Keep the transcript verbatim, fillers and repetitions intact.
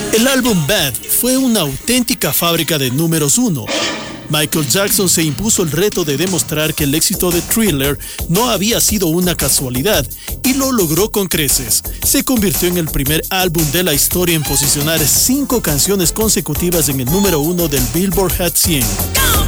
El álbum Bad fue una auténtica fábrica de números uno. Michael Jackson se impuso el reto de demostrar que el éxito de Thriller no había sido una casualidad y lo logró con creces. Se convirtió en el primer álbum de la historia en posicionar cinco canciones consecutivas en el número uno del Billboard Hot cien.